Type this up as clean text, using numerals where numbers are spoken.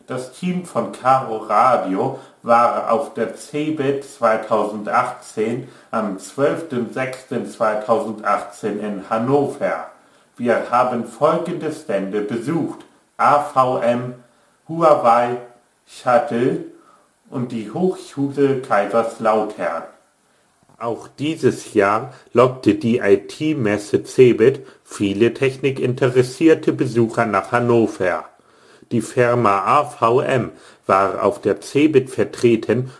Das Team von Caro Radio war auf der CeBIT 2018 am 12.06.2018 in Hannover. Wir haben folgende Stände besucht: AVM, Huawei, Shuttle und die Hochschule Kaiserslautern. Auch dieses Jahr lockte die IT-Messe CeBIT viele technikinteressierte Besucher nach Hannover. Die Firma AVM war auf der CeBIT vertreten